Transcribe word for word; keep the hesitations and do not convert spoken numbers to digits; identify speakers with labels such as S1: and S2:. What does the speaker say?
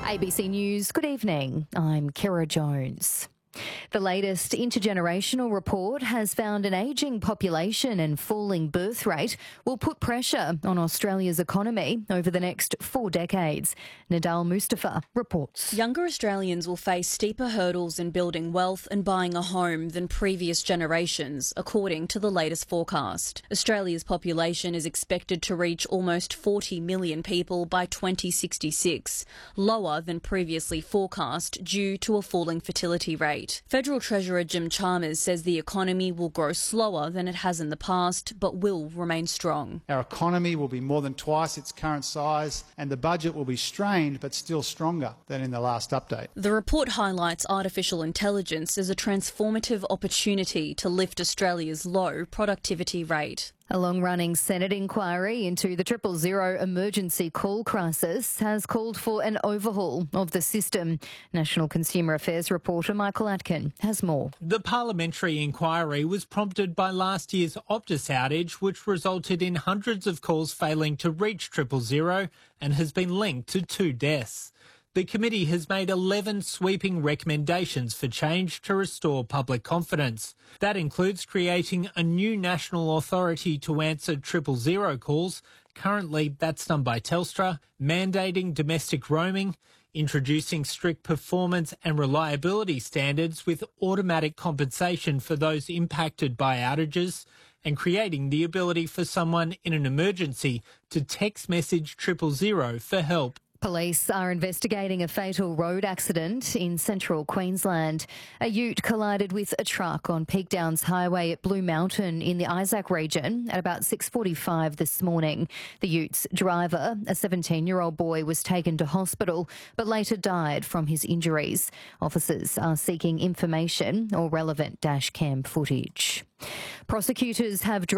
S1: A B C News, good evening. I'm Kira Jones. The latest intergenerational report has found an ageing population and falling birth rate will put pressure on Australia's economy over the next four decades. Nadal Mustafa reports.
S2: Younger Australians will face steeper hurdles in building wealth and buying a home than previous generations, according to the latest forecast. Australia's population is expected to reach almost forty million people by twenty sixty-six, lower than previously forecast due to a falling fertility rate. Federal Treasurer Jim Chalmers says the economy will grow slower than it has in the past, but will remain strong.
S3: Our economy will be more than twice its current size, and the budget will be strained but still stronger than in the last update.
S2: The report highlights artificial intelligence as a transformative opportunity to lift Australia's low productivity rate.
S1: A long-running Senate inquiry into the triple zero emergency call crisis has called for an overhaul of the system. National Consumer Affairs reporter Michael Atkin has more.
S4: The parliamentary inquiry was prompted by last year's Optus outage, which resulted in hundreds of calls failing to reach triple zero and has been linked to two deaths. The committee has made eleven sweeping recommendations for change to restore public confidence. That includes creating a new national authority to answer triple zero calls. Currently, that's done by Telstra, mandating domestic roaming, introducing strict performance and reliability standards with automatic compensation for those impacted by outages, and creating the ability for someone in an emergency to text message triple zero for help.
S1: Police are investigating a fatal road accident in central Queensland. A ute collided with a truck on Peak Downs Highway at Blue Mountain in the Isaac region at about six forty-five this morning. The ute's driver, a seventeen-year-old boy, was taken to hospital but later died from his injuries. Officers are seeking information or relevant dash cam footage. Prosecutors have